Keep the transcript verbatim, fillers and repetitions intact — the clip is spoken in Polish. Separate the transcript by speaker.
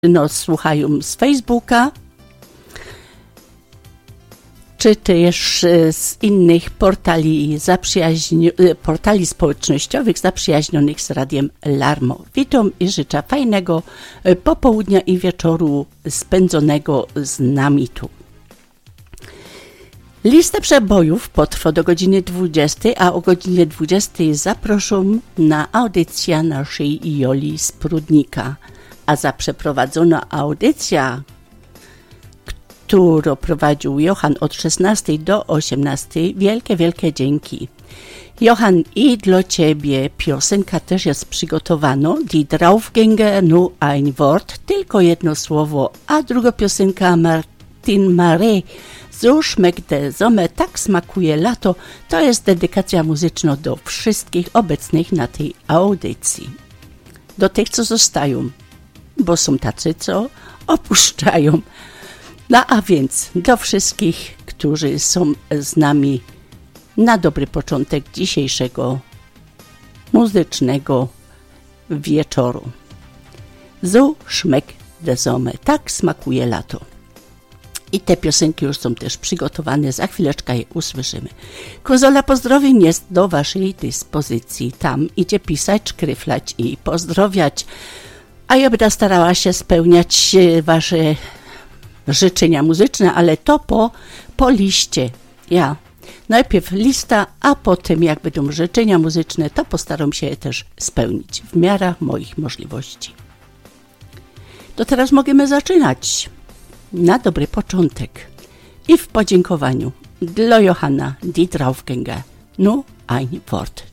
Speaker 1: nas słuchają z Facebooka, czy też z innych portali, zaprzyjaźni- portali społecznościowych zaprzyjaźnionych z Radiem Larmo. Witam i życzę fajnego popołudnia i wieczoru spędzonego z nami tu. Lista przebojów potrwa do godziny dwudziestej, a o godzinie dwudziestej zaproszę na audycję naszej Joli z Prudnika. A za przeprowadzona audycja, którą prowadził Johan od szesnastej do osiemnastej, wielkie, wielkie dzięki. Johan, i dla Ciebie piosenka też jest przygotowana, die Draufgänger nur ein Wort, tylko jedno słowo, a druga piosenka Martin Mare, so schmeckt der Sommer, tak smakuje lato, to jest dedykacja muzyczna do wszystkich obecnych na tej audycji. Do tych, co zostają, bo są tacy, co opuszczają. No a więc do wszystkich, którzy są z nami na dobry początek dzisiejszego muzycznego wieczoru. So schmeckt der Sommer, tak smakuje lato. I te piosenki już są też przygotowane, za chwileczkę je usłyszymy. Konsola pozdrowień jest do Waszej dyspozycji. Tam idzie pisać, szkryflać i pozdrowiać. A ja będę starała się spełniać Wasze życzenia muzyczne, ale to po, po liście. Ja najpierw lista, a potem jak będą życzenia muzyczne, to postaram się je też spełnić w miarę moich możliwości. To teraz możemy zaczynać na dobry początek i w podziękowaniu dla Johanna die Draufgänger nur ein Wort.